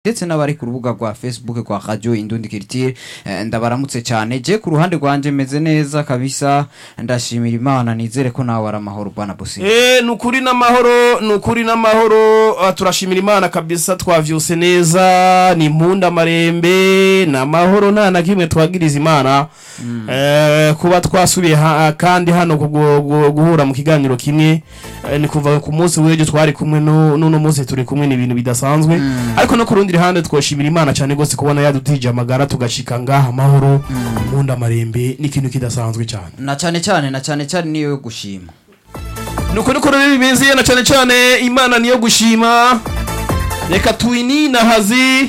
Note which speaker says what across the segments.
Speaker 1: ndetse n'abari ku rubuga rwa Facebook rwa Radio Indundi Culture ndabaramutse cyane je ku ruhande rwanje meze neza kabisa ndashimira Imana nizere ko nawe aramahoro bana bosi
Speaker 2: nukuri n'amahoro turashimira Imana kabisa twavyuse neza ni mpunda marembe na mahoro nta na kimwe twagiriza Imana kuba twasubiye kandi hano guhura mu kiganiro kimwe ni kuva ku munsi w'ejo twari kumwe no munsi turi kumwe ni ibintu bidasanzwe ariko no kurundi hande twoshimira Imana cyane gose kubona yadutije amagara tugashika ngaha amahoro mpunda marembe n'ikintu kidasanzwe cyane
Speaker 1: na cyane niyo gushima
Speaker 2: nuko rero bimeze na cyane Imana niyo gushima reka tuinina hazi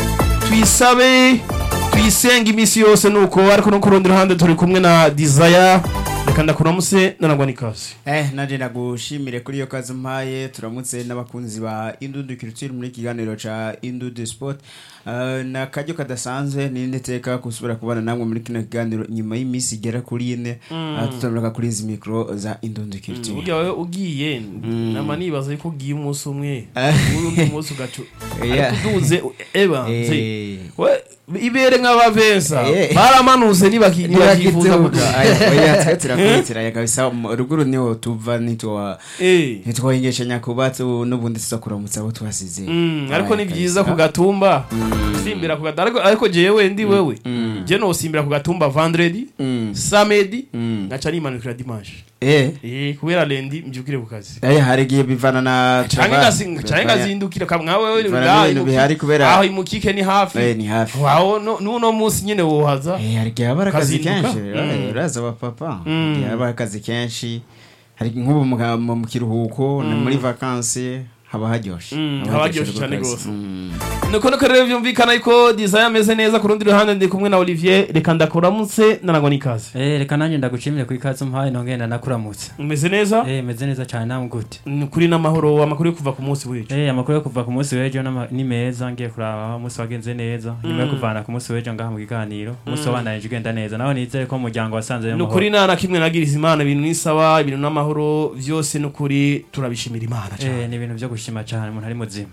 Speaker 2: twisabe twisenga imisi yose nuko ariko no kurundi hande turi kumwe na Desire reka ndakuramutse nanagwa nikazi
Speaker 3: nanje nagushimire kuri yo kazi mpaye turamutse n'abakunzi ba Indundi Culture muri kiganiro ca Indundi Sport na kajyo kadasanzwe nindeteka kusubira kubana namwe muri kino kiganiro nyuma y'imisi gera kuri ine tutamuraka kuri izi micro za Indundi Culture
Speaker 2: burya wewe ugiye nama nibaza yuko ugiye umunsi umwe urundi umunsi ugacu kuduze eba we ibere nk'abavensa baramanuze nibakifuza
Speaker 3: oya turakwitira yakabisa ruguru niho tuva nitwoyengesha nyakubatse n'ubundi tuzakuramutsa abo twasize
Speaker 2: ariko ni byiza ku gatumba simbira ku gatumba ariko jewe ndi wewe je no simbira ku gatumba vendredi samedi ngaca nimanukira dimanche kubera lendi mbyukire ku kazi
Speaker 3: harigiye bivana na
Speaker 2: cyangwa zindukira kamwawe
Speaker 3: bihari kubera
Speaker 2: aho imukike ni hafi wawo nuno munsi nyene wohaza
Speaker 3: harigiye abarakazi kenshi uraza abapapa abarakazi kenshi hari nk'ubu mu kiruhuko muri vacances haba haryoshe
Speaker 2: cyane gose nuko rero byumvikana yuko Desire ameze neza ku rundi ruhande ndi kumwe na Olivier reka ndakuramutse nanagwa nikaze
Speaker 4: reka nanjye ndagushimire ku ikaze mpaye nongenda nakuramutse
Speaker 2: umeze neza
Speaker 4: meze neza cyane namwe gute
Speaker 2: kuri n'amahoro amakuru yo kuva ku munsi w'ejo
Speaker 4: amakuru yo kuva ku munsi w'ejo ni meza ngiye kuraba umunsi wagenze neza nyuma yo kuvana ku munsi w'ejo ngaha mu kiganiro umunsi wabandanije ugenda neza naho nizeye ko umuryango wasanze
Speaker 2: nukuri nta kimwe nagiriza Imana ibintu nisaba ibintu n'amahoro byose nukuri turabishimira Imana cyane
Speaker 4: ni ibintu byo gushima cyane umuntu ari muzima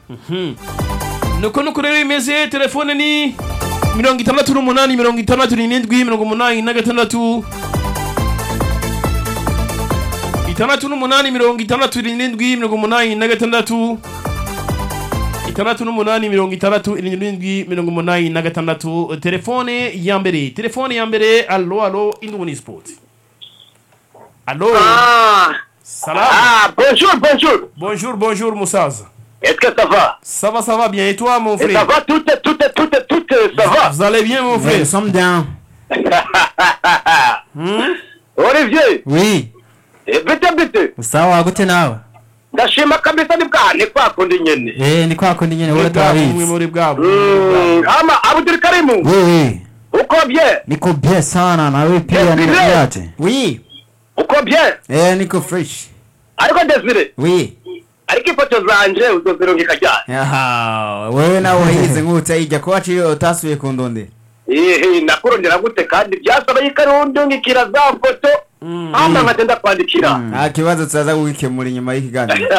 Speaker 2: nuko rero imeze telefone ni 68 67 68 telefone ya mbere allo Indundi Sport allo salam bonjour Moussaza.
Speaker 5: Est-ce que ça va?
Speaker 2: Ça va bien. Et toi, mon frère?
Speaker 5: Et ça va, tout, ça va.
Speaker 2: Vous allez bien, mon frère?
Speaker 3: Nous sommes bien.
Speaker 5: Olivier?
Speaker 1: Oui.
Speaker 5: Bite.
Speaker 1: Sawa gute nawe?
Speaker 5: Ndashima kabisa ni kwa kundi nyene.
Speaker 1: Ni kwa kundi nyene wala
Speaker 2: twabizi. Muri bwabo.
Speaker 5: Ama Abdul Karim.
Speaker 1: Oui.
Speaker 5: Uko bien?
Speaker 1: Niko bien sana na wewe pia ni yate. Oui.
Speaker 5: Uko bien?
Speaker 1: Niko fresh.
Speaker 5: Ariko Desire?
Speaker 1: Oui.
Speaker 5: Ariko ifoto zanje uzozirungika cyane.
Speaker 3: Wewe nawe wahize nk'utayijya ko waciye utasubiye ku ndonde.
Speaker 5: Nakurondera gute kandi byasaba yikarundo ngikira za foto. Nkagenda kwandikira.
Speaker 3: Kibazo tsaza gukemura inyuma y'ikiganiro.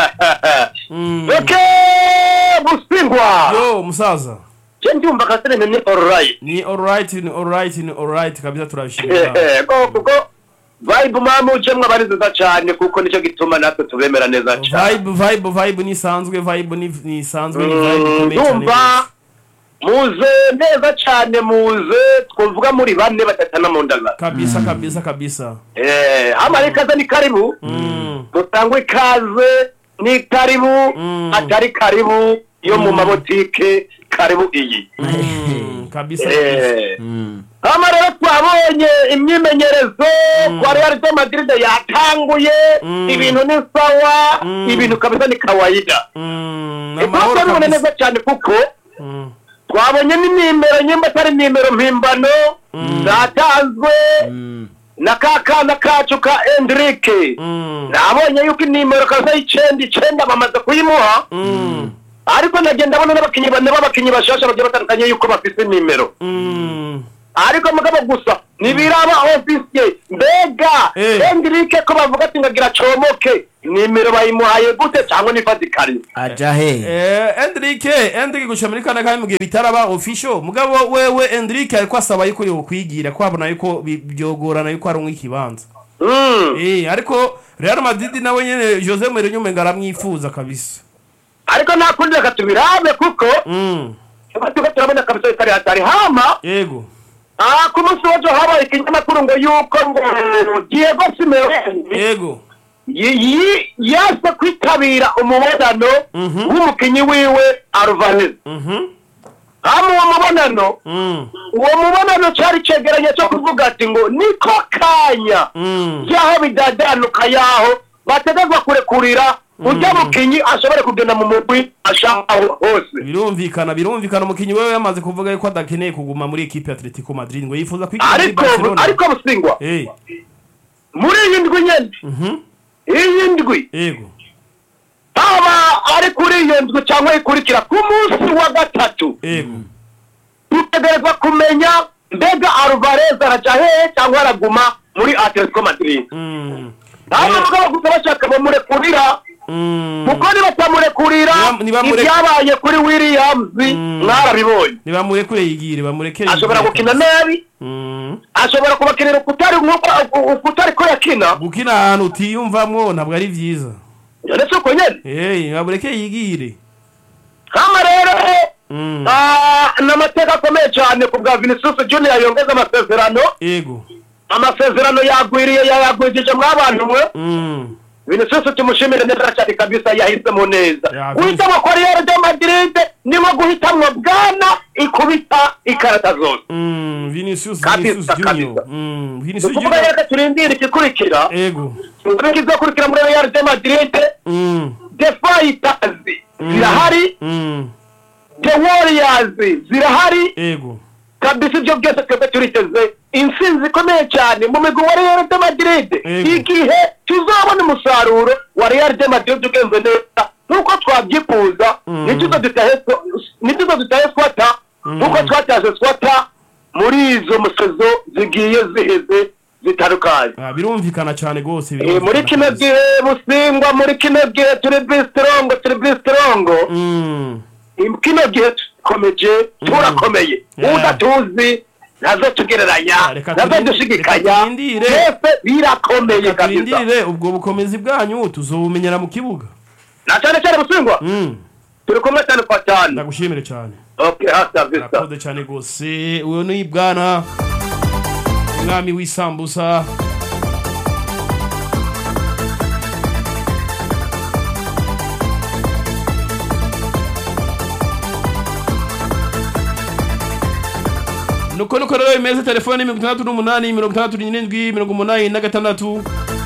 Speaker 5: Busingwa.
Speaker 2: Yo Musaza.
Speaker 5: Ndumva kasene ni
Speaker 2: alright kabisa turabishimira.
Speaker 5: Kuko vibe mama uchemwa bariza cyane kuko nico gituma natwe tubemera neza cyane.
Speaker 2: Vibe ni sanzwe ni sanzwe ni vibe
Speaker 5: komeye. Muze neza cyane twavuga muri bane batatana mu ndaza.
Speaker 2: Kabisa.
Speaker 5: Amarikaza ni karibu. Mutangwe kaze ni karibu atari karibu yo mu mabotike karibu iyi.
Speaker 2: Kabisa.
Speaker 5: Amarero twabonye imyimenyerezo kwa Real Madrid yatanguye ibintu ni sawa ibintu kabisa ni kawaida. Twabonye neza cyane kuko twabonye nimero nyimba atari nimero mpimbano zatanzwe na kakana kacu ka Enrique nabonye yuko nimero kaza 9 bamaze kuyimuha ariko nagenda abona n'abakinyi bashasha bagiye batandukanye yuko bafise nimero ariko mugabo gusa nibiraba ofisiye mbega Hendrike ko bavuga ati ngagira comoke nimero bayimuhaye gute cyangwa nifatikanye
Speaker 3: aja he
Speaker 2: Hendrike gushamirikana kandi mugihe bitaraba official mugabo wewe Hendrike ariko asaba yuko yo kwigira kwabona yuko byogorana yuko ari umwikibanza ariko Real Madrid nawe nyene Jose Mourinho ngaramwifuza kabisa
Speaker 5: ariko nakundi akatubirabe kuko turabona kabisa itari hatari hama
Speaker 2: yego
Speaker 5: ku munsi w'ejo habaye ikinyamakuru ngo yuko ngo Diego Simeone
Speaker 2: yego
Speaker 5: yase kwitabira umubonano w'umukinyi wiwe Alvarez uwo mubonano cyari cegeranye cyo kuvuga ati ngo niko kanya yaho bidadanuka yaho bategezwa kurekurira ujya mukinyi ashobora kugenda mu mugwi ashaka hose
Speaker 2: birumvikana umukinyi wewe yamaze kuvuga yuko adakeneye kuguma muri equipe ya Atletico Madrid ngo yifuza kwigira muri Barcelona
Speaker 5: ariko busingwa muri iyi ndwi nyene iyi ndwi
Speaker 2: yego
Speaker 5: aba ari kuri iyo ndwi cyangwa ikurikira ku munsi wa gatatu
Speaker 2: yego
Speaker 5: dutegerezwa kumenya mbega Alvarez araja hehe cyangwa araguma muri Atletico Madrid mugabo gusa bashaka bamurekurira kuko nibatamurekurira ibyabaye kuri Williams mwarabibonye
Speaker 2: nibamurekure yigire bamurekere
Speaker 5: ashobora gukina nabi ashobora kubakinira kutari ko yakina
Speaker 2: gukina ahantu utiyumvamwo ntabwo ari byiza
Speaker 5: ndetse uko nyene
Speaker 2: bamurekeye yigire
Speaker 5: kama rero n'amateka akomeye cyane ku bwa Vinicius Junior yongeza amasezerano
Speaker 2: yego
Speaker 5: amasezerano yagwirije mw'abantu mwe Vinicius tumushimire neza cyane kabisa yahisemo neza guhitamo ko Real de Madrid nimo guhitamwo bwana ikubita ikarata zose
Speaker 2: Vinicius
Speaker 5: Junior
Speaker 2: Vinicius
Speaker 5: Junior reka turindire ikikurikira
Speaker 2: yego
Speaker 5: ikizakurikira muri Real de Madrid The Fighters zirahari The Warriors zirahari
Speaker 2: yego
Speaker 5: kabisa ibyo byose twebwe turiteze intsinzi ikomeye cyane mu migwi wa Real de Madrid igihe tuzabona umusaruro wa Real de Madrid ugenze neza nuko twabyifuza nituzo dutahe swata nuko twataje swata muri izo musezo zigiye ziheze zitandukanye
Speaker 2: birumvikana cyane gose
Speaker 5: muri kino gihe busingwa muri kino gihe turi bistrongo kino gihe turakomeye udatuzi nazo tugereranya nazo dushigikanya yefe birakomeye
Speaker 2: kabisa ubwo bukomezi bwanyu tuzobumenyera mu kibuga
Speaker 5: na cyane busingwa turi kumwe cyane kwa cyane
Speaker 2: ndagushimire cyane
Speaker 5: hasta vista
Speaker 2: nakoze cyane gose uyo ni bwana umwami w'isambusa nuko rero imeze telefone 68 67 86